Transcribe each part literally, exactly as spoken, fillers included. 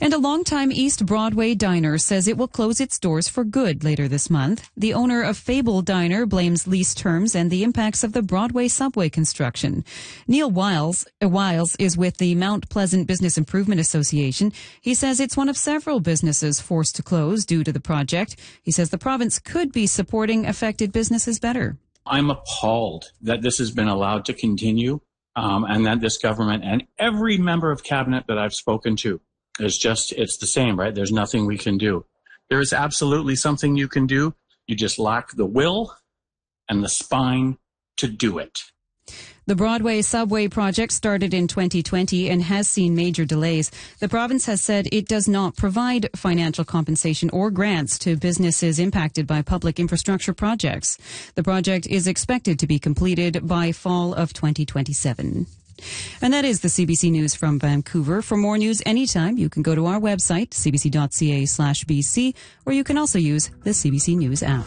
And a longtime East Broadway diner says it will close its doors for good later this month. The owner of Fable Diner blames lease terms and the impacts of the Broadway subway construction. Neil Wiles, uh, Wiles is with the Mount Pleasant Business Improvement Association. He says it's one of several businesses forced to close due to the project. He says the province could be supporting affected businesses better. I'm appalled that this has been allowed to continue, um, and that this government and every member of cabinet that I've spoken to is just, it's the same, right? There's nothing we can do. There is absolutely something you can do. You just lack the will and the spine to do it. The Broadway subway project started in twenty twenty and has seen major delays. The province has said it does not provide financial compensation or grants to businesses impacted by public infrastructure projects. The project is expected to be completed by fall of twenty twenty-seven. And that is the C B C News from Vancouver. For more news anytime, you can go to our website, cbc.ca slash BC, or you can also use the C B C News app.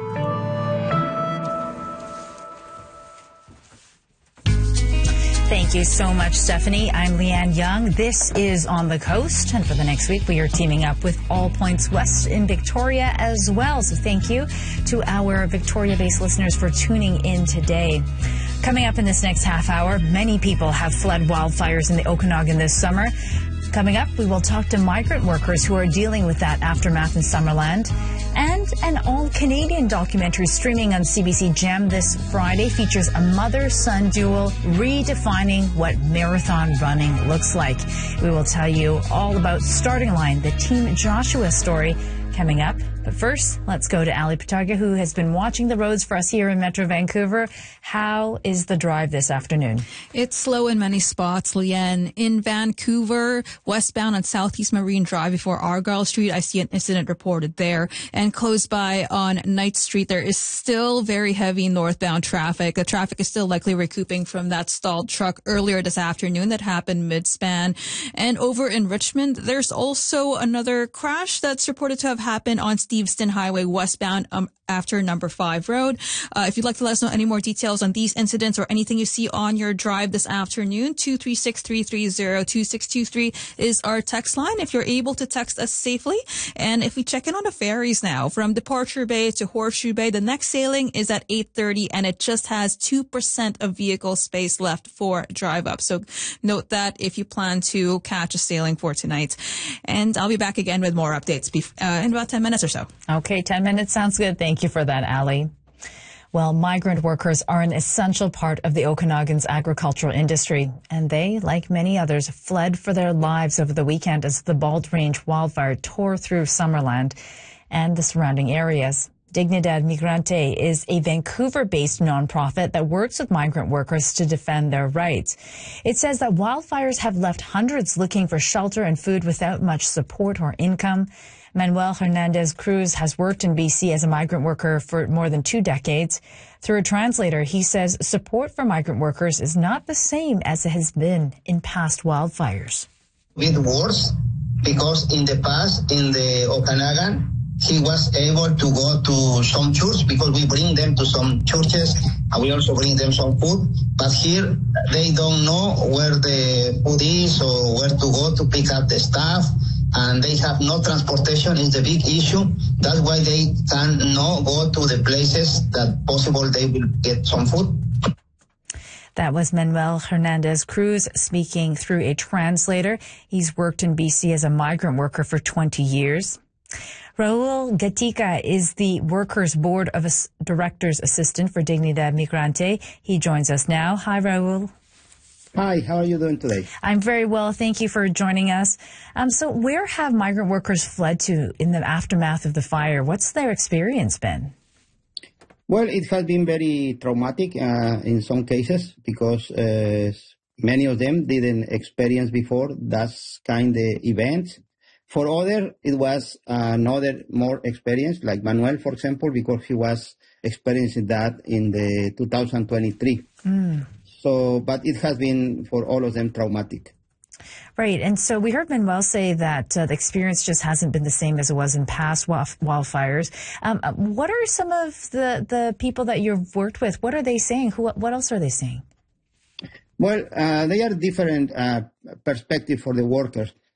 Thank you so much, Stephanie. I'm Leanne Young. This is On the Coast, and for the next week, we are teaming up with All Points West in Victoria as well. So thank you to our Victoria-based listeners for tuning in today. Coming up in this next half hour, many people have fled wildfires in the Okanagan this summer. Coming up, we will talk to migrant workers who are dealing with that aftermath in Summerland. And an all-Canadian documentary streaming on C B C Gem this Friday features a mother-son duel redefining what marathon running looks like. We will tell you all about Starting Line, the Team Joshua story, coming up. But first, let's go to Ali Pataga, who has been watching the roads for us here in Metro Vancouver. How is the drive this afternoon? It's slow in many spots, Leanne. In Vancouver, westbound on Southeast Marine Drive before Argyle Street, I see an incident reported there. And close by on Knight Street, there is still very heavy northbound traffic. The traffic is still likely recouping from that stalled truck earlier this afternoon that happened mid-span. And over in Richmond, there's also another crash that's reported to have happened on Steveston Highway westbound um, after number five road. Uh, if you'd like to let us know any more details on these incidents or anything you see on your drive this afternoon, two three six, three three zero, two six two three is our text line if you're able to text us safely. And if we check in on the ferries now, from Departure Bay to Horseshoe Bay, the next sailing is at eight thirty and it just has two percent of vehicle space left for drive up. So note that if you plan to catch a sailing for tonight. And I'll be back again with more updates uh, in about ten minutes or so. Okay, ten minutes sounds good. Thank you for that, Ali. Well, migrant workers are an essential part of the Okanagan's agricultural industry, and they, like many others, fled for their lives over the weekend as the Bald Range wildfire tore through Summerland and the surrounding areas. Dignidad Migrante is a Vancouver-based nonprofit that works with migrant workers to defend their rights. It says that wildfires have left hundreds looking for shelter and food without much support or income. Manuel Hernandez Cruz has worked in B C as a migrant worker for more than two decades. Through a translator, he says support for migrant workers is not the same as it has been in past wildfires. With worse, because in the past, in the Okanagan, he was able to go to some church because we bring them to some churches and we also bring them some food. But here, they don't know where the food is or where to go to pick up the stuff. And they have no transportation is the big issue. That's why they can not go to the places that possible they will get some food. That was Manuel Hernandez Cruz speaking through a translator. He's worked in B C as a migrant worker for twenty years. Raul Gatica is the Workers' Board of Directors Assistant for Dignidad Migrante. He joins us now. Hi, Raul. Hi, how are you doing today? I'm very well. Thank you for joining us. Um, so where have migrant workers fled to in the aftermath of the fire? What's their experience been? Well, it has been very traumatic uh, in some cases because uh, many of them didn't experience before that kind of event. For others, it was another more experience, like Manuel, for example, because he was experiencing that in the two thousand twenty-three. Mm. So, but it has been for all of them traumatic. Right. And so we heard Manuel say that uh, the experience just hasn't been the same as it was in past wildfires. Um, what are some of the, the people that you've worked with? What are they saying? Who, what else are they saying? Well, uh, they are different uh, perspective for the workers.